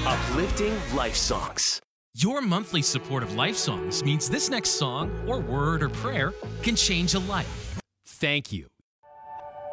Uplifting life songs. Your monthly support of Life Songs means this next song, or word, or prayer can change a life. Thank you